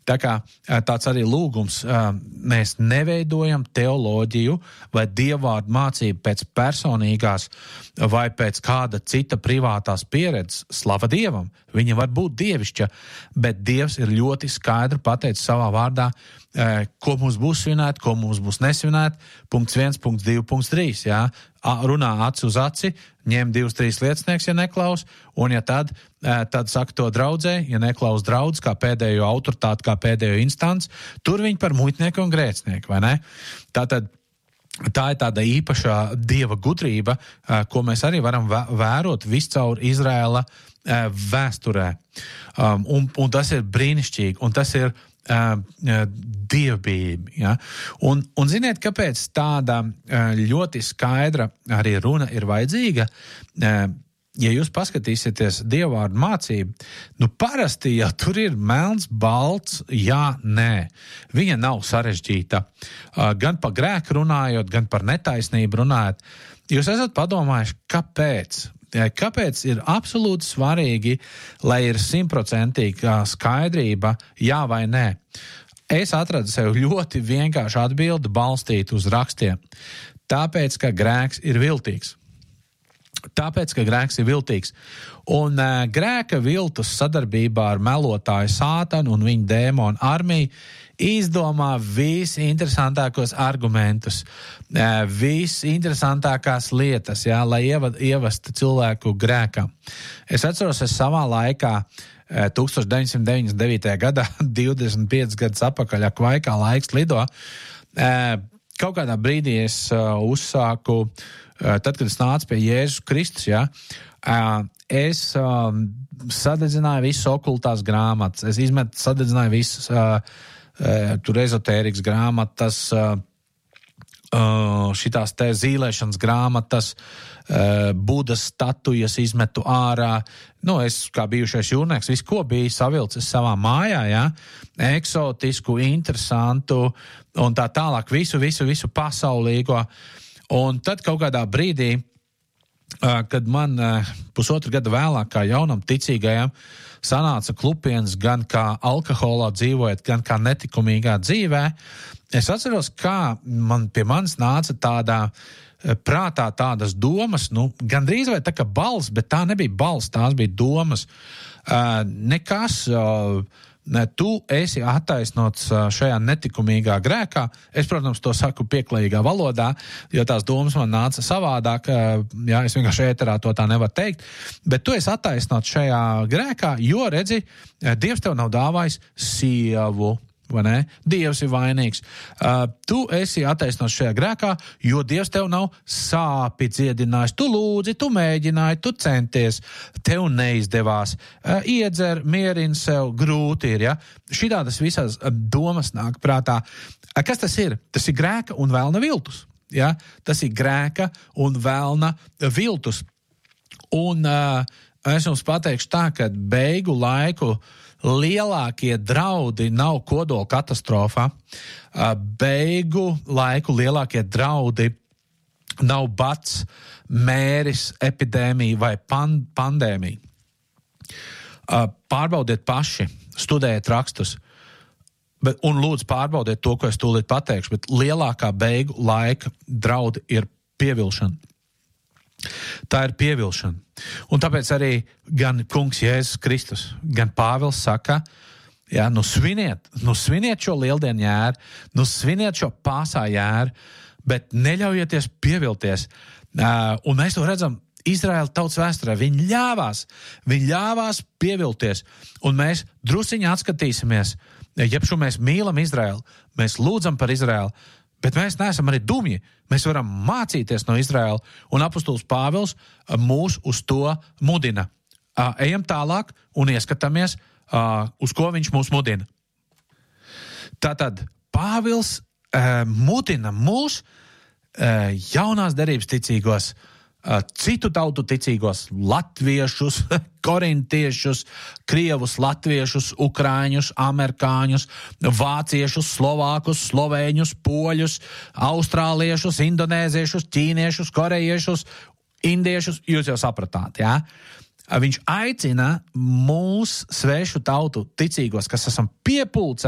Tā kā tāds arī lūgums, mēs neveidojam teoloģiju vai dievvvārdu mācību pēc personīgās vai pēc kāda cita privātās pieredzes. Slava Dievam, viņa var būt dievišķa, bet Dievs ir ļoti skaidri pateicis savā vārdā, ko mums būs svinēt, ko mums būs nesvinēt, punkts 1, punkts 2, punkts 3, jā. Runā aci uz aci, ņem 2-3 liecinieks, ja neklaus, un ja tad saka to draudzē, ja neklaus draudz, kā pēdējo autoritāti, kā pēdējo instants, tur viņi par muitnieku un grēcinieku, vai ne? Tātad tā ir tāda īpašā Dieva gudrība, ko mēs arī varam vērot viscaur Izraēla vēsturē. Un tas ir brīnišķīgi, un tas ir dievbijība. Ja? Un ziniet, kāpēc tāda ļoti skaidra arī runa ir vajadzīga? Ja jūs paskatīsieties dievvvārdu mācību, parasti jau tur ir melns, balts, jā, nē. Viņa nav sarežģīta. Gan par grēku runājot, gan par netaisnību runājot. Jūs esat padomājuši, kāpēc? Kāpēc ir absolūti svarīgi, lai ir 100% skaidrība, jā vai nē? Es atradu sev ļoti vienkāršu atbildi balstīt uz rakstiem. Tāpēc, ka grēks ir viltīgs. Un grēka viltus sadarbībā ar melotāju Sātanu un viņa dēmonu armiju izdomā visinteresantākos argumentus, visinteresantākās lietas, jā, lai ievestu cilvēku grēkam. Es atceros, es savā laikā 1999. gadā, 25 gadus atpakaļ, vai kā laiks lido, kaut kādā brīdī es uzsāku, tad, kad es nācu pie Jēzus Kristus, ja, es sadedzināju visas okultās grāmatas, es sadedzināju visas tur ezotērikas grāmatas, šitās te zīlēšanas grāmatas, Budas statujas izmetu ārā. Es, kā bijušais jūrnieks, visu, ko biju savilcis savā mājā, ja? Eksotisku, interesantu un tā tālāk, visu pasaulīgo. Un tad kaut kādā brīdī, kad man pusotru gadu vēlāk kā jaunam ticīgajam sanāca klupiens gan kā alkoholā dzīvojot, gan kā netikumīgā dzīvē, es atceros, kā pie manis nāca tādā prātā tādas domas, gandrīz vai tā kā balss, bet tā nebija balss, tās bija domas. Nekas, tu esi attaisnots šajā netikumīgā grēkā. Es, protams, to saku pieklājīgā valodā, jo tās domas man nāca savādāk, jā, es vienkārši ēterā to tā nevaru teikt, bet tu esi attaisnots šajā grēkā, jo, redzi, Dievs tev nav dāvājis sievu, vai ne? Dievs ir vainīgs. Tu esi attaisnots šajā grēkā, jo Dievs tev nav sāpi dziedinājis. Tu lūdzi, tu mēģināji, tu centies, tev neizdevās. Iedzer, mierini sev, grūti ir, ja? Šitādas visas domas nāk prātā. Kas tas ir? Tas ir grēka un velna viltus. Ja? Tas ir grēka un velna viltus. Un es jums pateikšu tā, ka beigu laiku lielākie draudi nav kodola katastrofa, beigu laiku lielākie draudi nav bats, mēris, epidēmija vai pandēmija. Pārbaudiet paši, studējiet rakstus, un lūdzu pārbaudiet to, ko es tūlīt pateikšu, bet lielākā beigu laika draudi ir pievilšana. Tā ir pievilšana. Un tāpēc arī gan kungs Jēzus Kristus, gan Pāvils saka, jā, sviniet šo lieldienu jēru, sviniet šo pāsā jēru, bet neļaujieties pievilties. Un mēs to redzam Izraēla tautas vēsturē. Viņi ļāvās pievilties. Un mēs drusiņi atskatīsimies, jebšu mēs mīlam Izraēlu, mēs lūdzam par Izraēlu, bet mēs neesam arī dumji. Mēs varam mācīties no Izraēla, un apostols Pāvils mūs uz to mudina. Ejam tālāk un ieskatāmies, uz ko viņš mūs mudina. Tātad Pāvils mudina mūs jaunās derības ticīgos, citu tautu ticīgos, latviešus, korintiešus, krievus, latviešus, ukraiņus, amerikāņus, vāciešus, slovākus, slovēņus, poļus, austrāliešus, indonēziešus, ķīniešus, korejiešus, indiešus, jūs jau sapratāt, jā? Viņš aicina mūs svešu tautu ticīgos, kas esam piepulcēti